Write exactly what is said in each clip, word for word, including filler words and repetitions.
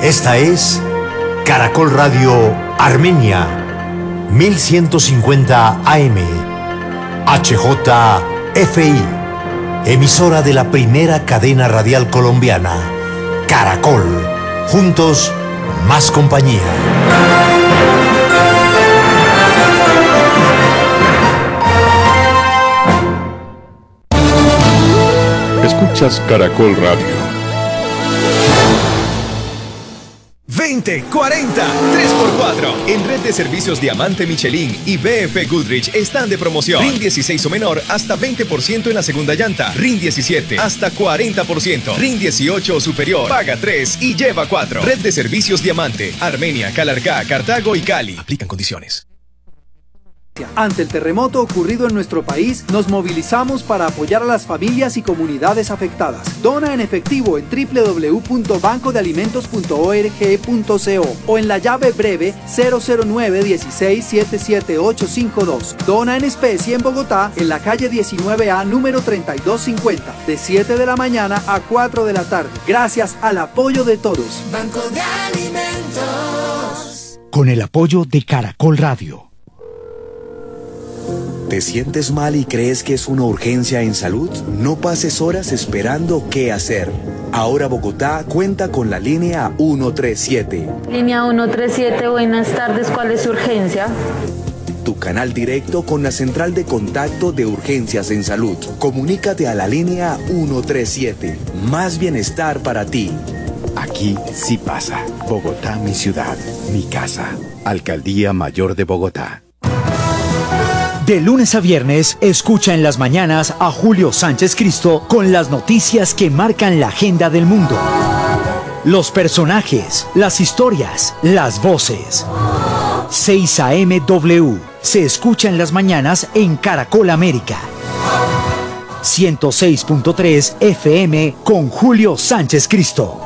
Esta es Caracol Radio Armenia, mil ciento cincuenta A M, H J F I, emisora de la primera cadena radial colombiana, Caracol, juntos, más compañía. Escuchas Caracol Radio. veinte, cuarenta, tres por cuatro. En Red de Servicios Diamante Michelin y B F Goodrich están de promoción. R I N dieciséis o menor hasta veinte por ciento en la segunda llanta. R I N diecisiete hasta cuarenta por ciento. R I N dieciocho o superior. Paga tres y lleva cuatro. Red de Servicios Diamante. Armenia, Calarcá, Cartago y Cali. Aplican condiciones. Ante el terremoto ocurrido en nuestro país, nos movilizamos para apoyar a las familias y comunidades afectadas. Dona en efectivo en doble u doble u doble u punto banco de alimentos punto org punto co o en la llave breve cero cero nueve dieciséis setenta y siete ochocientos cincuenta y dos. Dona en especie en Bogotá, en la calle diecinueve A, número treinta y dos cincuenta, de siete de la mañana a cuatro de la tarde. Gracias al apoyo de todos. Banco de Alimentos. Con el apoyo de Caracol Radio. ¿Te sientes mal y crees que es una urgencia en salud? No pases horas esperando qué hacer. Ahora Bogotá cuenta con la línea ciento treinta y siete. Línea ciento treinta y siete, buenas tardes, ¿cuál es su urgencia? Tu canal directo con la central de contacto de urgencias en salud. Comunícate a la línea ciento treinta y siete. Más bienestar para ti. Aquí sí pasa. Bogotá, mi ciudad, mi casa. Alcaldía Mayor de Bogotá. De lunes a viernes, escucha en las mañanas a Julio Sánchez Cristo con las noticias que marcan la agenda del mundo. Los personajes, las historias, las voces. seis A M W se escucha en las mañanas en Caracol América. ciento seis punto tres F M con Julio Sánchez Cristo.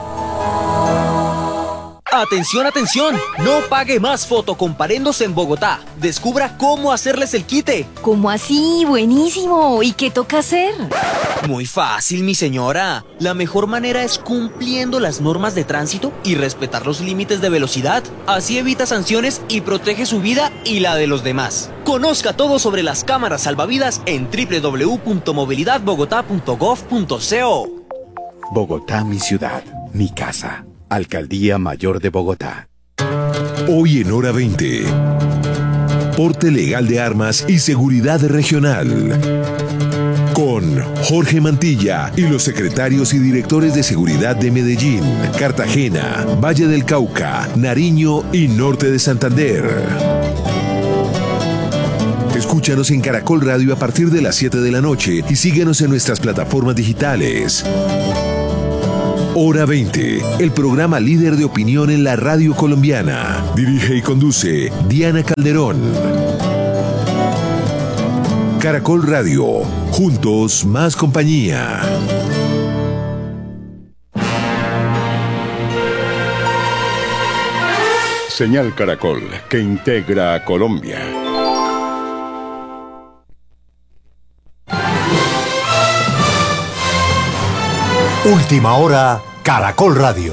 Atención, atención, no pague más fotocomparendos en Bogotá. Descubra cómo hacerles el quite. ¿Cómo así? Buenísimo. ¿Y qué toca hacer? Muy fácil, mi señora. La mejor manera es cumpliendo las normas de tránsito y respetar los límites de velocidad. Así evita sanciones y protege su vida y la de los demás. Conozca todo sobre las cámaras salvavidas en doble u doble u doble u punto movilidad bogotá punto gov punto co. Bogotá, mi ciudad, mi casa. Alcaldía Mayor de Bogotá. Hoy en Hora veinte. Porte legal de armas y seguridad regional. Con Jorge Mantilla y los secretarios y directores de seguridad de Medellín, Cartagena, Valle del Cauca, Nariño y Norte de Santander. Escúchanos en Caracol Radio a partir de las siete de la noche y síguenos en nuestras plataformas digitales. Hora veinte, el programa líder de opinión en la radio colombiana. Dirige y conduce Diana Calderón. Caracol Radio, juntos más compañía. Señal Caracol, que integra a Colombia. Última hora, Caracol Radio.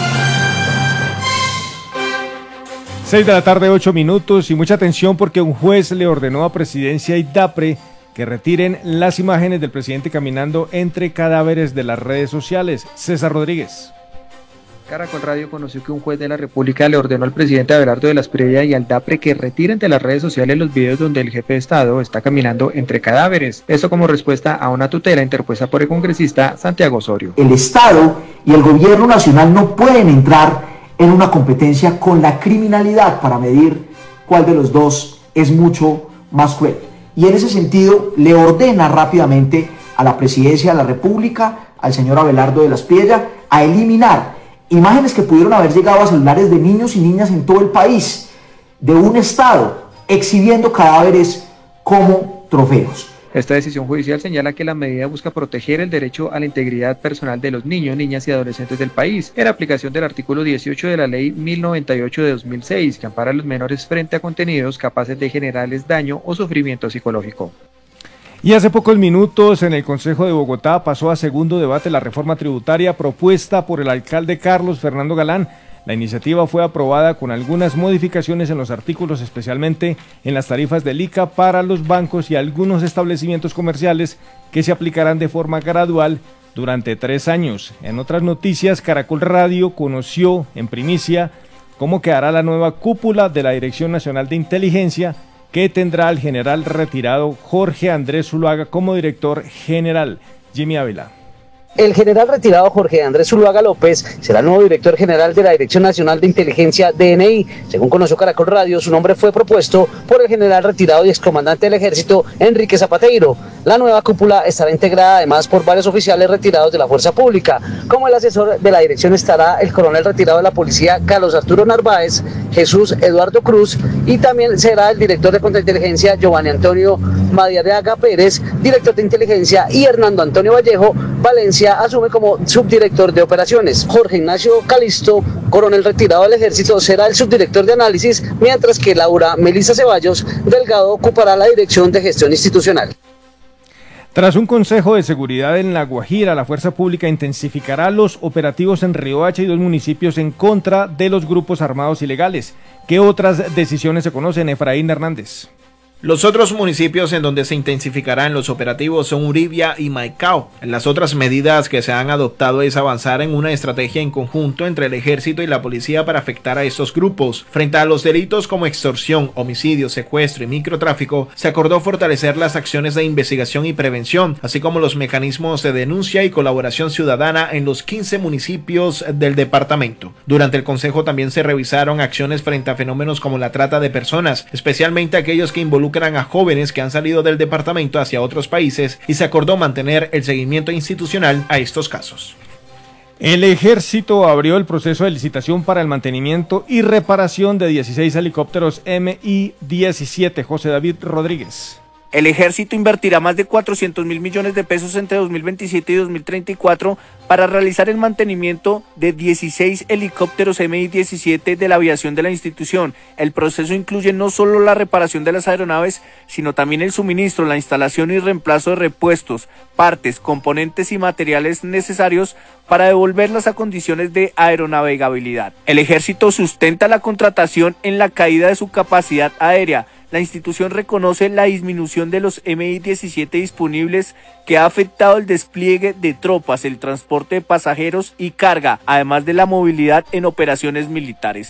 seis de la tarde, ocho minutos, y mucha atención porque un juez le ordenó a Presidencia y DAPRE que retiren las imágenes del presidente caminando entre cadáveres de las redes sociales. César Rodríguez. Caracol Radio conoció que un juez de la República le ordenó al presidente Abelardo de la Espriella y al DAPRE que retiren de las redes sociales los videos donde el jefe de Estado está caminando entre cadáveres. Esto como respuesta a una tutela interpuesta por el congresista Santiago Osorio. El Estado y el gobierno nacional no pueden entrar en una competencia con la criminalidad para medir cuál de los dos es mucho más cruel. Y en ese sentido le ordena rápidamente a la Presidencia de la República, al señor Abelardo de la Espriella, a eliminar imágenes que pudieron haber llegado a celulares de niños y niñas en todo el país, de un Estado exhibiendo cadáveres como trofeos. Esta decisión judicial señala que la medida busca proteger el derecho a la integridad personal de los niños, niñas y adolescentes del país, en aplicación del artículo dieciocho de la Ley mil noventa y ocho de dos mil seis, que ampara a los menores frente a contenidos capaces de generarles daño o sufrimiento psicológico. Y hace pocos minutos en el Consejo de Bogotá pasó a segundo debate la reforma tributaria propuesta por el alcalde Carlos Fernando Galán. La iniciativa fue aprobada con algunas modificaciones en los artículos, especialmente en las tarifas del I C A para los bancos y algunos establecimientos comerciales que se aplicarán de forma gradual durante tres años. En otras noticias, Caracol Radio conoció en primicia cómo quedará la nueva cúpula de la Dirección Nacional de Inteligencia, que tendrá al general retirado Jorge Andrés Zuluaga como director general. Jimmy Ávila. El general retirado Jorge Andrés Zuluaga López será el nuevo director general de la Dirección Nacional de Inteligencia, D N I. Según conoció Caracol Radio, su nombre fue propuesto por el general retirado y excomandante del Ejército, Enrique Zapateiro. La nueva cúpula estará integrada además por varios oficiales retirados de la Fuerza Pública. Como el asesor de la dirección estará el coronel retirado de la Policía, Carlos Arturo Narváez, Jesús Eduardo Cruz, y también será el director de Contrainteligencia, Giovanni Antonio Madiaga Pérez, director de Inteligencia, y Hernando Antonio Vallejo Valencia asume como subdirector de operaciones. Jorge Ignacio Calisto, coronel retirado del Ejército, será el subdirector de análisis, mientras que Laura Melissa Ceballos Delgado ocupará la dirección de gestión institucional. Tras un consejo de seguridad en La Guajira, la Fuerza Pública intensificará los operativos en Riohacha y dos municipios en contra de los grupos armados ilegales. ¿Qué otras decisiones se conocen, Efraín Hernández? Los otros municipios en donde se intensificarán los operativos son Uribia y Maicao. Las otras medidas que se han adoptado es avanzar en una estrategia en conjunto entre el ejército y la policía para afectar a estos grupos. Frente a los delitos como extorsión, homicidio, secuestro y microtráfico, se acordó fortalecer las acciones de investigación y prevención, así como los mecanismos de denuncia y colaboración ciudadana en los quince municipios del departamento. Durante el consejo también se revisaron acciones frente a fenómenos como la trata de personas, especialmente aquellos que involucran a jóvenes que han salido del departamento hacia otros países, y se acordó mantener el seguimiento institucional a estos casos. El Ejército abrió el proceso de licitación para el mantenimiento y reparación de dieciséis helicópteros M I diecisiete. José David Rodríguez. El Ejército invertirá más de cuatrocientos mil millones de pesos entre dos mil veintisiete y dos mil treinta y cuatro para realizar el mantenimiento de dieciséis helicópteros M I diecisiete de la aviación de la institución. El proceso incluye no solo la reparación de las aeronaves, sino también el suministro, la instalación y reemplazo de repuestos, partes, componentes y materiales necesarios para devolverlas a condiciones de aeronavegabilidad. El Ejército sustenta la contratación en la caída de su capacidad aérea. La institución reconoce la disminución de los M I diecisiete disponibles que ha afectado el despliegue de tropas, el transporte de pasajeros y carga, además de la movilidad en operaciones militares.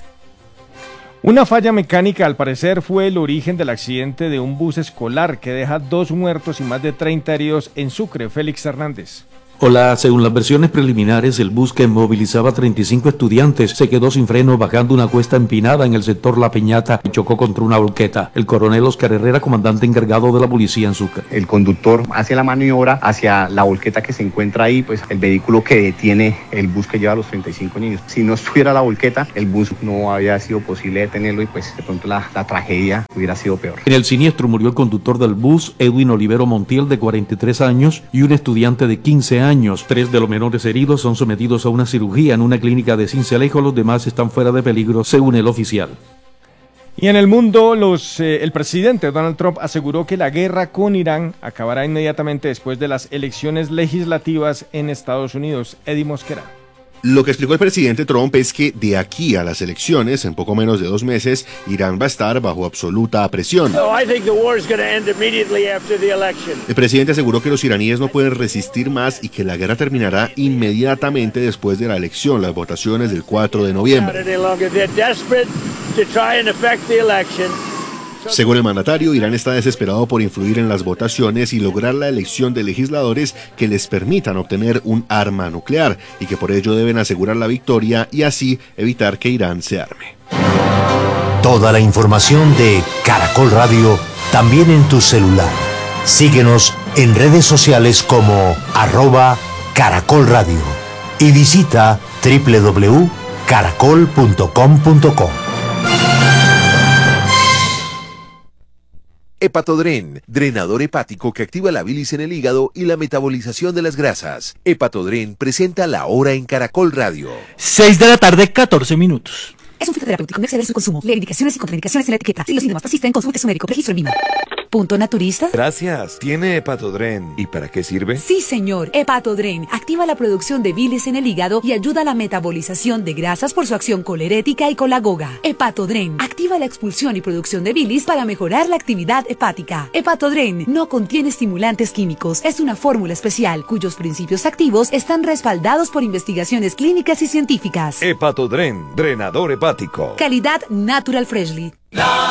Una falla mecánica al parecer fue el origen del accidente de un bus escolar que deja dos muertos y más de treinta heridos en Sucre. Félix Hernández. Hola, según las versiones preliminares, el bus que movilizaba treinta y cinco estudiantes se quedó sin freno bajando una cuesta empinada en el sector La Peñata y chocó contra una volqueta. El coronel Oscar Herrera, comandante encargado de la policía en Sucre. El conductor hace la maniobra hacia la volqueta que se encuentra ahí, pues el vehículo que detiene el bus que lleva a los treinta y cinco niños. Si no estuviera la volqueta, el bus no había sido posible detenerlo y pues de pronto la, la tragedia hubiera sido peor. En el siniestro murió el conductor del bus, Edwin Olivero Montiel, de cuarenta y tres años, y un estudiante de quince años. Años. Tres de los menores heridos son sometidos a una cirugía en una clínica de Sincelejo, los demás están fuera de peligro, según el oficial. Y en el mundo, los, eh, el presidente Donald Trump aseguró que la guerra con Irán acabará inmediatamente después de las elecciones legislativas en Estados Unidos. Eddie Mosquera. Lo que explicó el presidente Trump es que de aquí a las elecciones, en poco menos de dos meses, Irán va a estar bajo absoluta presión. El presidente aseguró que los iraníes no pueden resistir más y que la guerra terminará inmediatamente después de la elección, las votaciones del cuatro de noviembre. Según el mandatario, Irán está desesperado por influir en las votaciones y lograr la elección de legisladores que les permitan obtener un arma nuclear y que por ello deben asegurar la victoria y así evitar que Irán se arme. Toda la información de Caracol Radio también en tu celular. Síguenos en redes sociales como arroba Caracol Radio y visita doble u doble u doble u punto caracol punto com punto co. Hepatodren, drenador hepático que activa la bilis en el hígado y la metabolización de las grasas. Hepatodren presenta La Hora en Caracol Radio. seis de la tarde, catorce minutos. Es un fitoterapéutico, no exceder su consumo. Lee indicaciones y contraindicaciones en la etiqueta. Si los síntomas persisten, consulte a su médico. Registro el mismo. Punto naturista. Gracias. ¿Tiene Hepatodren? ¿Y para qué sirve? Sí, señor. Hepatodren activa la producción de bilis en el hígado y ayuda a la metabolización de grasas por su acción colerética y colagoga. Hepatodren activa la expulsión y producción de bilis para mejorar la actividad hepática. Hepatodren no contiene estimulantes químicos. Es una fórmula especial cuyos principios activos están respaldados por investigaciones clínicas y científicas. Hepatodren, drenador hepático. Calidad Natural Freshly.